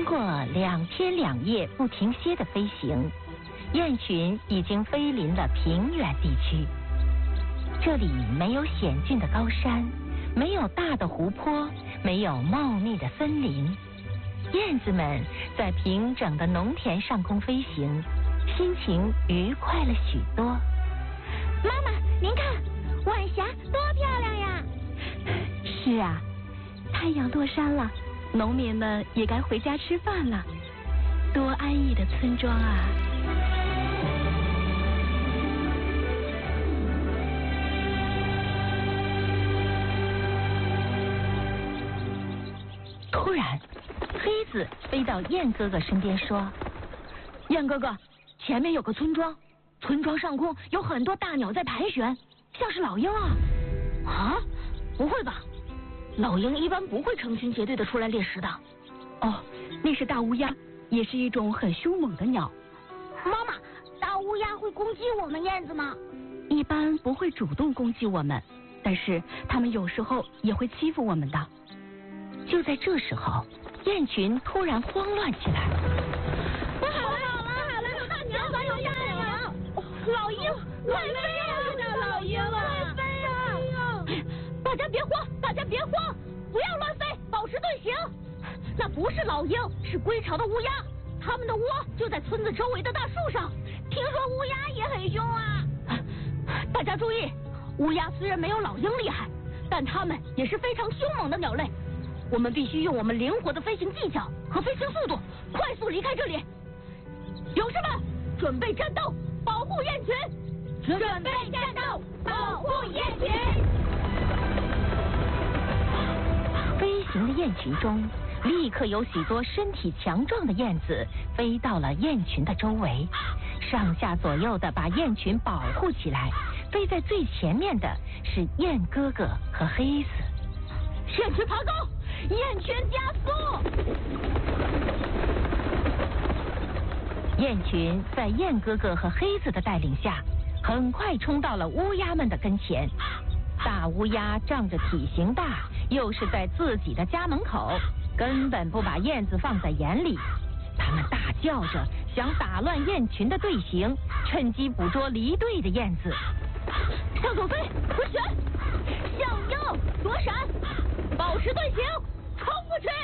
经过2天2夜不停歇的飞行，雁群已经飞临了平原地区。这里没有险峻的高山，没有大的湖泊，没有茂密的森林。燕子们在平整的农田上空飞行，心情愉快了许多。 妈妈，您看，晚霞多漂亮呀！ 是啊，太阳落山了，农民们也该回家吃饭了。多安逸的村庄啊！ 突然，黑子飞到燕哥哥身边说：“ 燕哥哥，前面有个村庄，村庄上空有很多大鸟在盘旋，像是老鹰啊！啊，不会吧？老鹰一般不会成群结队的出来猎食的。 哦，那是大乌鸦，也是一种很凶猛的鸟。 妈妈，大乌鸦会攻击我们燕子吗？ 一般不会主动攻击我们，但是它们有时候也会欺负我们的。” 就在这时候，雁群突然慌乱起来。 不好了！有大鸟，有大鸟！老鹰，乱飞呀！老鹰啊，乱飞呀！大家别慌，不要乱飞，保持队形。那不是老鹰，是归巢的乌鸦，它们的窝就在村子周围的大树上。听说乌鸦也很凶啊！大家注意，乌鸦虽然没有老鹰厉害，但它们也是非常凶猛的鸟类。我们必须用我们灵活的飞行技巧和飞行速度，快速离开这里。勇士们，准备战斗，保护雁群！准备战斗，保护雁群！ 飞行的雁群中，立刻有许多身体强壮的燕子飞到了雁群的周围，上下左右的把雁群保护起来。飞在最前面的是燕哥哥和黑子。 雁群爬高，雁群加速！ 雁群在燕哥哥和黑子的带领下，很快冲到了乌鸦们的跟前。大乌鸦仗着体型大，又是在自己的家门口，根本不把燕子放在眼里。它们大叫着想打乱雁群的队形，趁机捕捉离队的燕子。 向左飞，回旋，向右躲闪，保持队形，冲过去！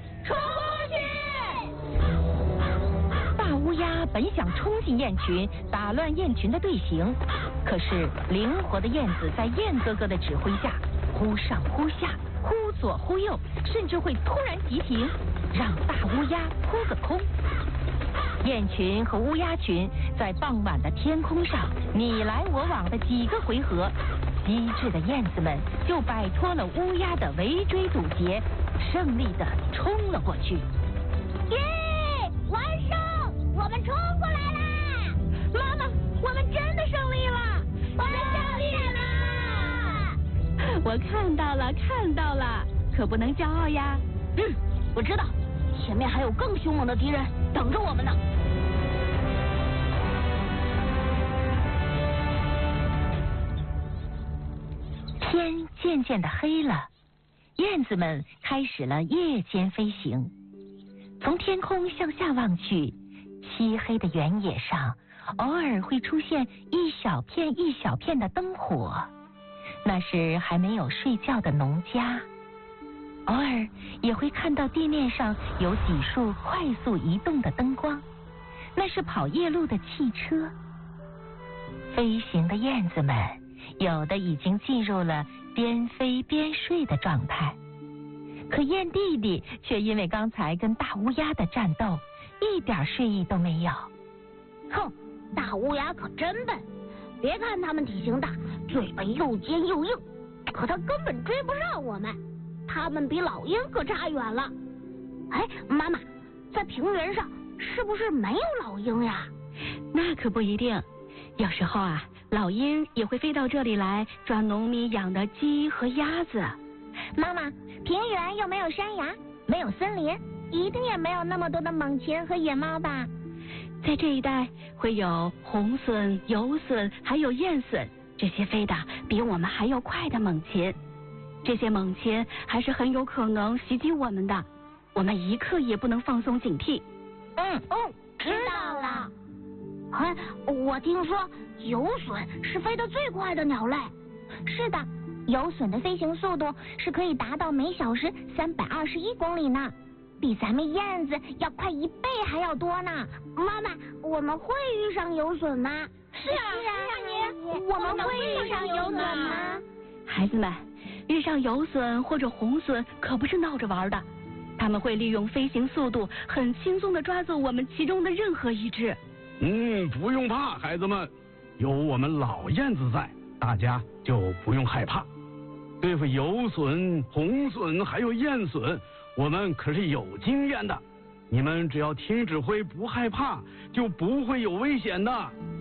大乌鸦本想冲进雁群，打乱雁群的队形，可是灵活的燕子在燕哥哥的指挥下，忽上忽下，忽左忽右，甚至会突然急停，让大乌鸦扑个空。雁群和乌鸦群在傍晚的天空上你来我往的几个回合，机智的燕子们就摆脱了乌鸦的围追堵截，胜利地冲了过去。 耶！完胜！我们冲过来啦！妈妈，我们真的胜利了！我们胜利了！ 我看到了，可不能骄傲呀。 我知道，前面还有更凶猛的敌人等着我们呢。 天渐渐的黑了，燕子们开始了夜间飞行。从天空向下望去，漆黑的原野上偶尔会出现一小片一小片的灯火，那是还没有睡觉的农家。偶尔也会看到地面上有几束快速移动的灯光，那是跑夜路的汽车。飞行的燕子们有的已经进入了边飞边睡的状态，可燕弟弟却因为刚才跟大乌鸦的战斗一点睡意都没有。 哼，大乌鸦可真笨，别看它们体型大，嘴巴又尖又硬，可它根本追不上我们，它们比老鹰可差远了。哎，妈妈，在平原上是不是没有老鹰呀？ 那可不一定，有时候啊，老鹰也会飞到这里来抓农民养的鸡和鸭子。 妈妈，平原又没有山崖，没有森林，一定也没有那么多的猛禽和野猫吧？ 在这一带会有红隼、游隼，还有雁隼，这些飞得比我们还要快的猛禽。这些猛禽还是很有可能袭击我们的。 我们一刻也不能放松警惕。 知道了。我听说游隼是飞得最快的鸟类。是的，游隼的飞行速度是可以达到每小时321公里呢，比咱们燕子要快1倍还要多呢。妈妈，我们会遇上游隼吗？是啊，我们会遇上游隼吗？ 孩子们，遇上游隼或者红隼可不是闹着玩的，他们会利用飞行速度很轻松地抓走我们其中的任何一只。 不用怕，孩子们，有我们老燕子在，大家就不用害怕。对付游隼、红隼还有燕隼，我们可是有经验的。你们只要听指挥不害怕，就不会有危险的。